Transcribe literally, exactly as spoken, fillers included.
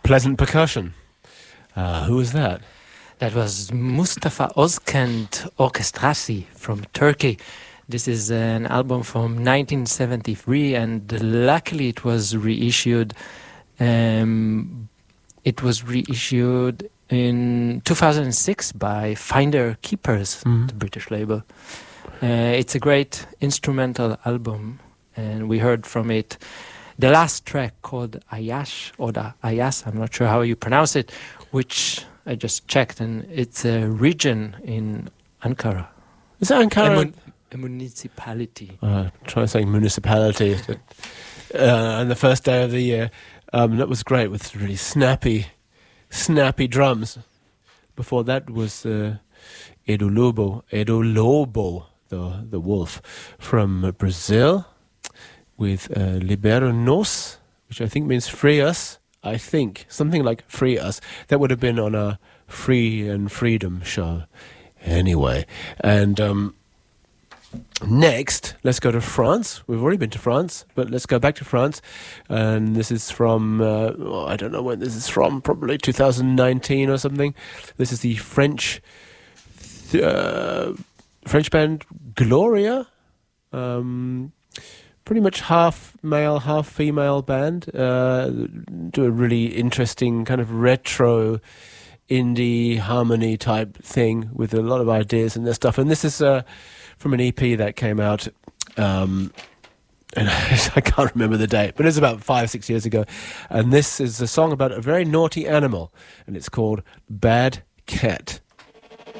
pleasant percussion. Uh, who was that? That was Mustafa Özkent Orkestrasi from Turkey. This is an album from nineteen seventy-three, and luckily it was reissued. Um, it was reissued in two thousand six by Finder Keepers, mm-hmm. the British label. Uh, it's a great instrumental album, and we heard from it the last track called Ayash, or the Ayas, I'm not sure how you pronounce it, which I just checked, and it's a region in Ankara. Is that Ankara? A, mun- a municipality. Uh, try saying municipality. uh, on the first day of the year. Um, that was great, with really snappy, snappy drums. Before that was uh, Edu Lobo, Edu Lobo, the the wolf from Brazil, with uh, Libera Nos, which I think means free us. I think something like free us. That would have been on a Free and Freedom show, anyway. And um, next, let's go to France. We've already been to France, but let's go back to France. And this is from, uh, oh, I don't know when this is from, probably two thousand nineteen or something. This is the French th- uh, French band Gloria. Um, pretty much half male, half female band. Uh, do a really interesting kind of retro indie harmony type thing with a lot of ideas and their stuff. And this is uh, from an E P that came out, um, and I can't remember the date, but it's about five, six years ago. And this is a song about a very naughty animal, and it's called Bad Cat.